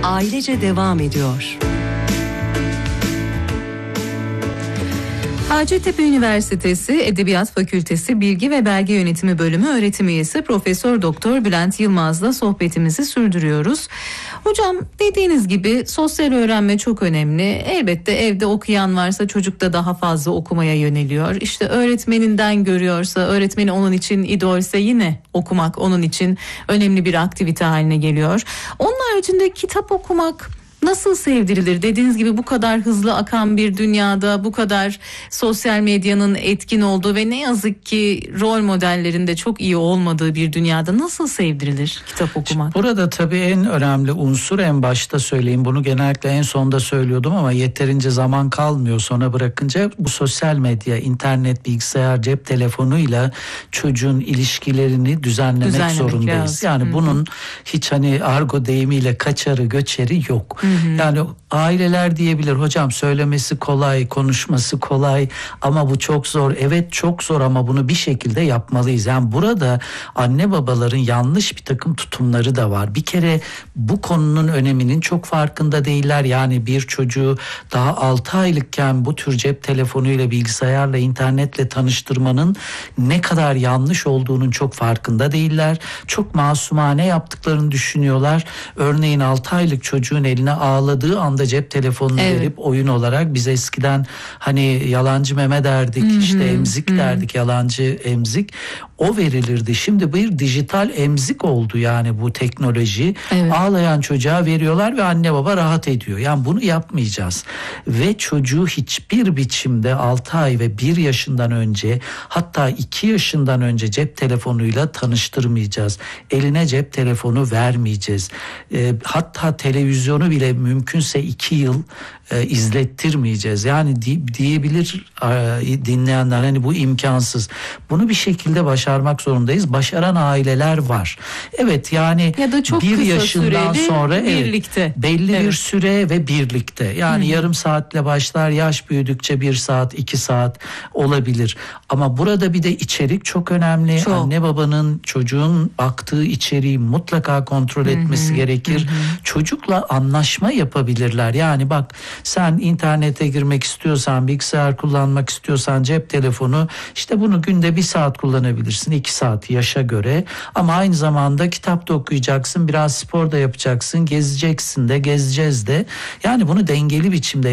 ailece devam ediyor. Hacettepe Üniversitesi Edebiyat Fakültesi Bilgi ve Belge Yönetimi Bölümü öğretim üyesi Profesör Doktor Bülent Yılmaz'la sohbetimizi sürdürüyoruz. Hocam, dediğiniz gibi sosyal öğrenme çok önemli. Elbette evde okuyan varsa çocuk da daha fazla okumaya yöneliyor. İşte öğretmeninden görüyorsa, öğretmeni onun için idolse yine okumak onun için önemli bir aktivite haline geliyor. Onun haricinde kitap okumak nasıl sevdirilir? Dediğiniz gibi bu kadar hızlı akan bir dünyada, bu kadar sosyal medyanın etkin olduğu ve ne yazık ki rol modellerinde çok iyi olmadığı bir dünyada nasıl sevdirilir kitap okumak? Burada tabii en önemli unsur, en başta söyleyeyim, bunu genellikle en sonda söylüyordum ama yeterince zaman kalmıyor sona bırakınca, bu sosyal medya, internet, bilgisayar, cep telefonuyla çocuğun ilişkilerini düzenlemek zorundayız. Lazım. Yani bunun hiç argo deyimiyle kaçarı göçeri yok. Yani aileler diyebilir, hocam söylemesi kolay, konuşması kolay ama bu çok zor. Evet, çok zor ama bunu bir şekilde yapmalıyız. Yani burada anne babaların yanlış bir takım tutumları da var. Bir kere bu konunun öneminin çok farkında değiller. Yani bir çocuğu daha 6 aylıkken bu tür cep telefonuyla, bilgisayarla, internetle tanıştırmanın ne kadar yanlış olduğunun çok farkında değiller. Çok masumane yaptıklarını düşünüyorlar. Örneğin 6 aylık çocuğun eline ağladığı anda cep telefonunu verip oyun olarak, biz eskiden yalancı meme derdik, işte emzik derdik, yalancı emzik, o verilirdi. Şimdi bir dijital emzik oldu yani bu teknoloji. Evet. Ağlayan çocuğa veriyorlar ve anne baba rahat ediyor. Yani bunu yapmayacağız. Ve çocuğu hiçbir biçimde 6 ay ve 1 yaşından önce, hatta 2 yaşından önce cep telefonuyla tanıştırmayacağız. Eline cep telefonu vermeyeceğiz. Hatta televizyonu bile mümkünse 2 yıl izlettirmeyeceğiz. Yani diyebilir dinleyenler, bu imkansız. Bunu bir şekilde başarmak zorundayız. Başaran aileler var. Evet, yani ya da çok 1 yaşından sonra birlikte. Belli bir süre ve birlikte. Yani yarım saatle başlar, yaş büyüdükçe 1 saat, 2 saat olabilir. Ama burada bir de içerik çok önemli. Çok. Anne babanın çocuğun baktığı içeriği mutlaka kontrol etmesi gerekir. Çocukla anlaşma yapabilirler. Yani bak, sen internete girmek istiyorsan, bilgisayar kullanmak istiyorsan, cep telefonu, işte bunu günde 1 saat kullanabilirsin, 2 saat yaşa göre. Ama aynı zamanda kitap da okuyacaksın, biraz spor da yapacaksın, gezeceksin de, gezeceğiz de. Yani bunu dengeli biçimde